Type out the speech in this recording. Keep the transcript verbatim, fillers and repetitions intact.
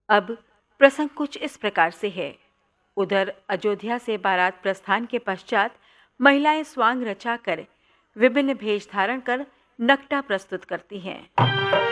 अब प्रसंग कुछ इस प्रकार से है। उधर अयोध्या से बारात प्रस्थान के पश्चात महिलाएं स्वांग रचाकर विभिन्न भेष धारण कर नकटा प्रस्तुत करती हैं।